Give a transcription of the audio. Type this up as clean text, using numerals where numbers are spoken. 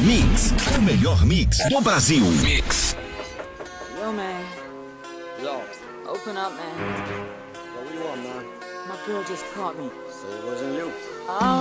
Mix, o melhor mix do Brasil. Mix. Yo, man. Yo. Open up, man. What do you want, man? My girl just caught me. Say it wasn't you. Oh.